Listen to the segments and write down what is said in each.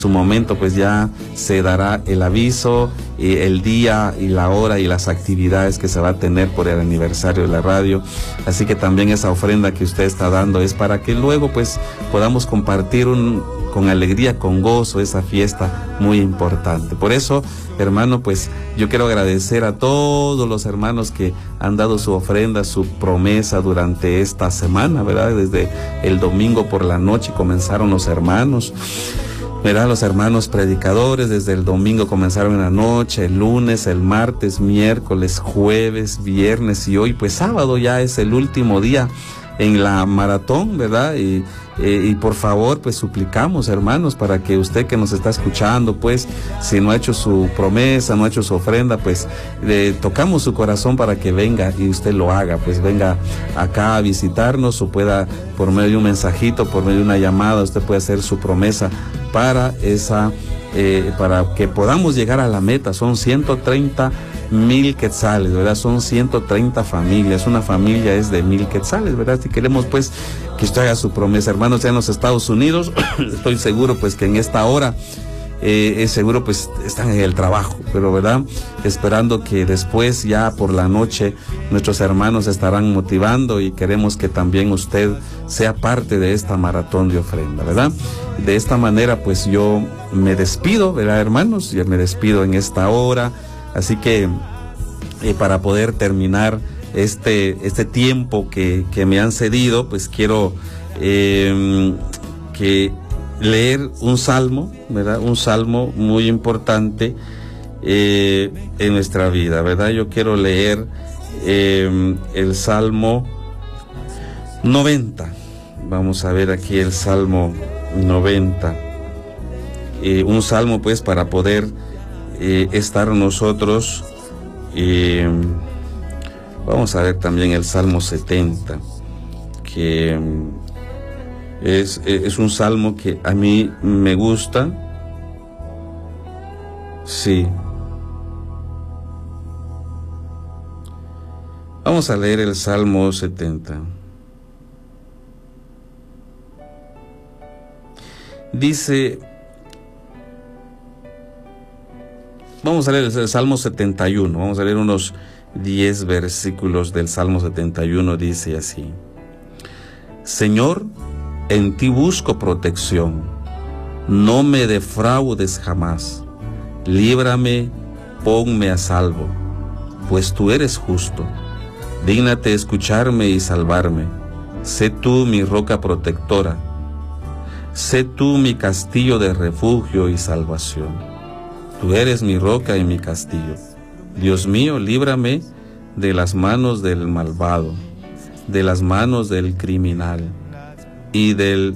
su momento pues ya se dará el aviso, el día y la hora y las actividades que se va a tener por el aniversario de la radio. Así que también esa ofrenda que usted está dando es para que luego pues podamos compartir con alegría, con gozo, esa fiesta muy importante. Por eso, hermano, pues yo quiero agradecer a todos los hermanos que han dado su ofrenda, su promesa durante esta semana, ¿verdad? Desde el domingo por la noche comenzaron los hermanos. Verá, los hermanos predicadores desde el domingo comenzaron en la noche, el lunes, el martes, miércoles, jueves, viernes y hoy pues sábado ya es el último día en la maratón, ¿verdad? Y por favor pues suplicamos, hermanos, para que usted que nos está escuchando, pues si no ha hecho su promesa, no ha hecho su ofrenda, pues tocamos su corazón para que venga y usted lo haga, pues venga acá a visitarnos o pueda por medio de un mensajito, por medio de una llamada, usted puede hacer su promesa para para que podamos llegar a la meta. Son 130,000 quetzales, ¿verdad? Son 130 familias, una familia es de 1,000 quetzales, ¿verdad? Si queremos pues que usted haga su promesa, hermanos, ya en los Estados Unidos, estoy seguro pues que en esta hora, seguro pues están en el trabajo, pero verdad, esperando que después ya por la noche nuestros hermanos estarán motivando y queremos que también usted sea parte de esta maratón de ofrenda, ¿verdad? De esta manera pues yo me despido, ¿verdad, hermanos? Yo me despido en esta hora, así que para poder terminar este tiempo que me han cedido, pues quiero leer un salmo, ¿verdad? Un salmo muy importante en nuestra vida, ¿verdad? Yo quiero leer el Salmo 90. Vamos a ver aquí el Salmo 90. Un salmo pues para poder estar nosotros. Vamos a ver también el Salmo 70, que es un salmo que a mí me gusta. Sí. Vamos a leer el Salmo 70. Dice, vamos a leer el Salmo 71, vamos a leer unos 10 versículos del Salmo 71, dice así: Señor, en ti busco protección, no me defraudes jamás, líbrame, ponme a salvo, pues tú eres justo, dígnate escucharme y salvarme, sé tú mi roca protectora, sé tú mi castillo de refugio y salvación, tú eres mi roca y mi castillo, Dios mío, líbrame de las manos del malvado, de las manos del criminal y del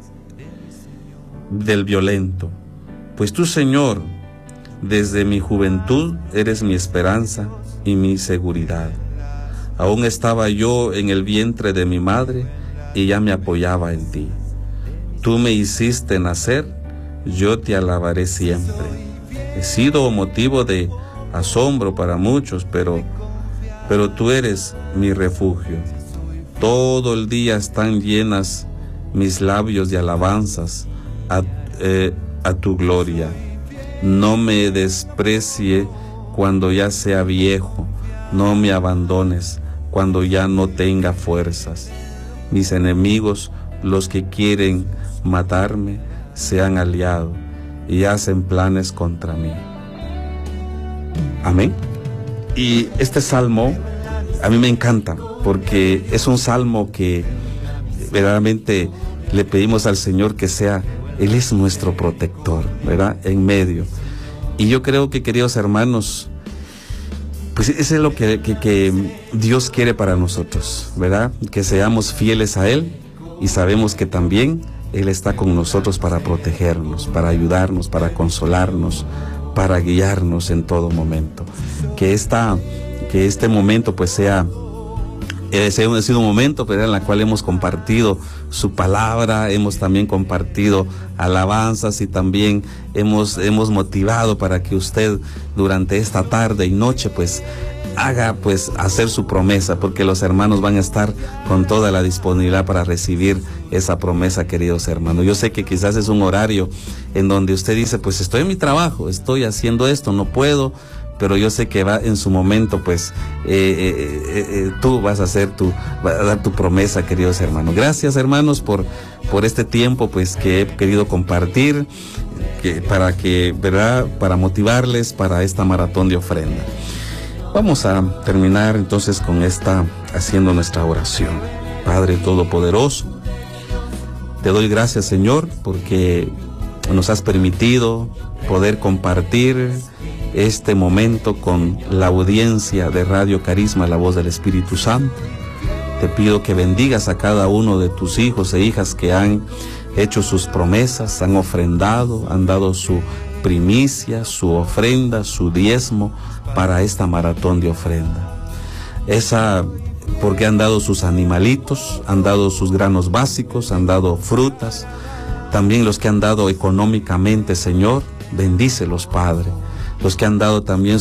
violento, pues tú, Señor, desde mi juventud eres mi esperanza y mi seguridad. Aún estaba yo en el vientre de mi madre y ya me apoyaba en ti. Tú me hiciste nacer, yo te alabaré siempre. He sido motivo de asombro para muchos, pero tú eres mi refugio. Todo el día están llenas mis labios de alabanzas a tu gloria. No me desprecie cuando ya sea viejo, no me abandones cuando ya no tenga fuerzas. Mis enemigos, los que quieren matarme, se han aliado y hacen planes contra mí. Amén. Y este salmo a mí me encanta porque es un salmo que verdaderamente le pedimos al Señor que sea, Él es nuestro protector, ¿verdad? En medio. Y yo creo que, queridos hermanos, pues eso es lo que Dios quiere para nosotros, ¿verdad? Que seamos fieles a Él y sabemos que también Él está con nosotros para protegernos, para ayudarnos, para consolarnos, para guiarnos en todo momento. Que este momento pues ha sido un momento, ¿verdad?, en la cual hemos compartido su palabra, hemos también compartido alabanzas y también hemos motivado para que usted durante esta tarde y noche pues haga pues hacer su promesa, porque los hermanos van a estar con toda la disponibilidad para recibir esa promesa, queridos hermanos. Yo sé que quizás es un horario en donde usted dice, pues estoy en mi trabajo, estoy haciendo esto, no puedo, pero yo sé que va en su momento, pues tú vas a dar tu promesa, queridos hermanos. Gracias, hermanos, por este tiempo pues que he querido compartir, para motivarles para esta maratón de ofrenda. Vamos a terminar entonces con haciendo nuestra oración. Padre Todopoderoso, te doy gracias, Señor, porque nos has permitido poder compartir este momento con la audiencia de Radio Carisma, la voz del Espíritu Santo. Te pido que bendigas a cada uno de tus hijos e hijas que han hecho sus promesas, han ofrendado, han dado su primicia, su ofrenda, su diezmo para esta maratón de ofrenda. Porque han dado sus animalitos, han dado sus granos básicos, han dado frutas, también los que han dado económicamente, Señor, bendícelos, Padre. Los que han dado también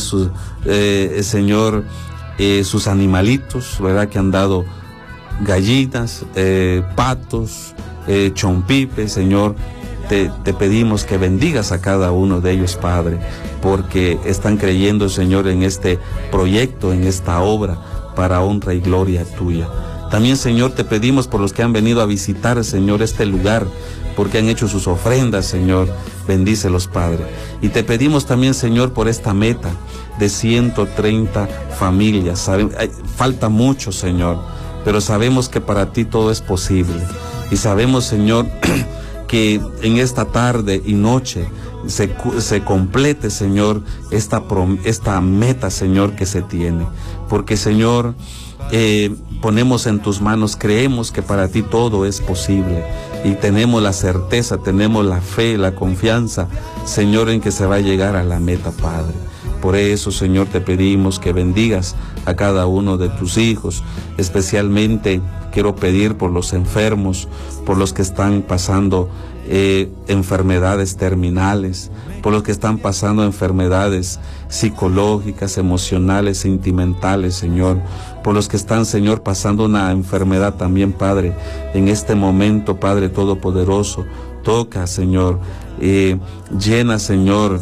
Señor, sus animalitos, ¿verdad? Que han dado gallinas, patos, chompipes, Señor, te pedimos que bendigas a cada uno de ellos, Padre, porque están creyendo, Señor, en este proyecto, en esta obra, para honra y gloria tuya. También, Señor, te pedimos por los que han venido a visitar, Señor, este lugar, porque han hecho sus ofrendas, Señor, bendícelos, Padre. Y te pedimos también, Señor, por esta meta de 130 familias. Falta mucho, Señor, pero sabemos que para ti todo es posible. Y sabemos, Señor, que en esta tarde y noche se complete, Señor, esta meta, Señor, que se tiene. Porque, Señor, ponemos en tus manos, creemos que para ti todo es posible y tenemos la certeza, tenemos la fe, la confianza, Señor, en que se va a llegar a la meta, Padre. Por eso, Señor, te pedimos que bendigas a cada uno de tus hijos. Especialmente quiero pedir por los enfermos, por los que están pasando enfermedades terminales, por los que están pasando enfermedades psicológicas, emocionales, sentimentales, Señor, por los que están, Señor, pasando una enfermedad también, Padre, en este momento, Padre Todopoderoso. Toca, Señor, llena, Señor,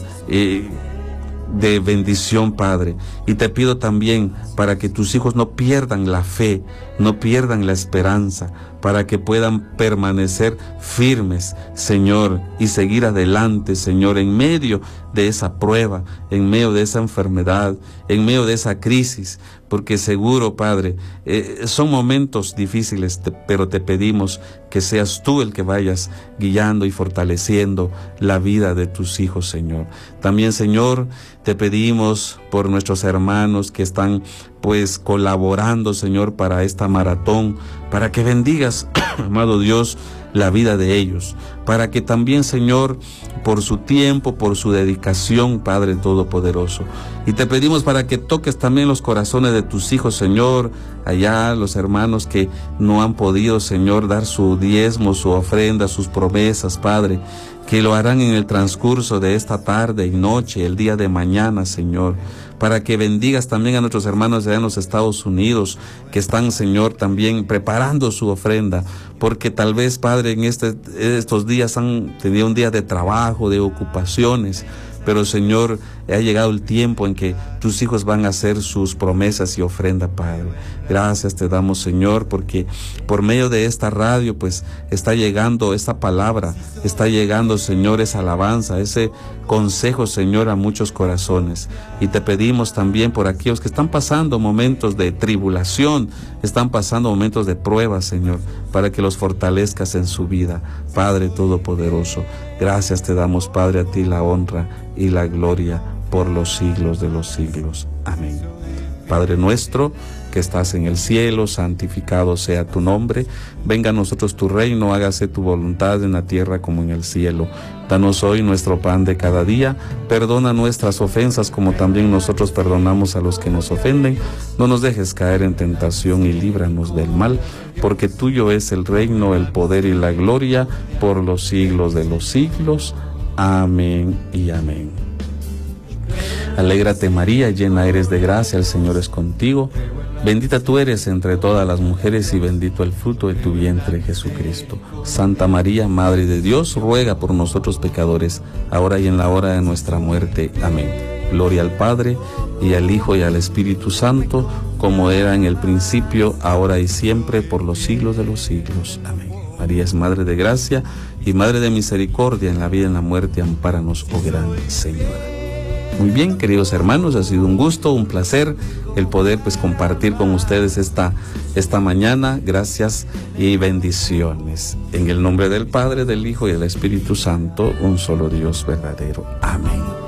de bendición, Padre. Y te pido también para que tus hijos no pierdan la fe, no pierdan la esperanza, para que puedan permanecer firmes, Señor, y seguir adelante, Señor, en medio de esa prueba, en medio de esa enfermedad, en medio de esa crisis, porque seguro, Padre, son momentos difíciles, pero te pedimos que seas tú el que vayas guiando y fortaleciendo la vida de tus hijos, Señor. También, Señor, te pedimos por nuestros hermanos que están pues colaborando, Señor, para esta maratón, para que bendigas, amado Dios, la vida de ellos, para que también, Señor, por su tiempo, por su dedicación, Padre Todopoderoso. Y te pedimos para que toques también los corazones de tus hijos, Señor, allá los hermanos que no han podido, Señor, dar su diezmo, su ofrenda, sus promesas, Padre, que lo harán en el transcurso de esta tarde y noche, el día de mañana, Señor, para que bendigas también a nuestros hermanos allá en los Estados Unidos, que están, Señor, también preparando su ofrenda, porque tal vez, Padre, en estos días han tenido un día de trabajo, de ocupaciones, pero, Señor, ha llegado el tiempo en que tus hijos van a hacer sus promesas y ofrenda, Padre. Gracias te damos, Señor, porque por medio de esta radio, pues, está llegando esta palabra, está llegando, Señor, esa alabanza, ese consejo, Señor, a muchos corazones. Y te pedimos también por aquellos que están pasando momentos de tribulación, están pasando momentos de prueba, Señor, para que los fortalezcas en su vida, Padre Todopoderoso. Gracias te damos, Padre, a ti la honra y la gloria por los siglos de los siglos. Amén. Padre nuestro, que estás en el cielo, santificado sea tu nombre. Venga a nosotros tu reino, hágase tu voluntad en la tierra como en el cielo. Danos hoy nuestro pan de cada día. Perdona nuestras ofensas como también nosotros perdonamos a los que nos ofenden. No nos dejes caer en tentación y líbranos del mal, porque tuyo es el reino, el poder y la gloria por los siglos de los siglos. Amén y amén. Alégrate María, llena eres de gracia, el Señor es contigo. Bendita tú eres entre todas las mujeres y bendito el fruto de tu vientre, Jesucristo. Santa María, Madre de Dios, ruega por nosotros pecadores, ahora y en la hora de nuestra muerte. Amén. Gloria al Padre, y al Hijo, y al Espíritu Santo, como era en el principio, ahora y siempre, por los siglos de los siglos. Amén. María es Madre de gracia y Madre de misericordia, en la vida y en la muerte, ampáranos, oh Gran Señora. Muy bien, queridos hermanos, ha sido un gusto, un placer el poder compartir con ustedes esta mañana. Gracias y bendiciones. En el nombre del Padre, del Hijo y del Espíritu Santo, un solo Dios verdadero. Amén.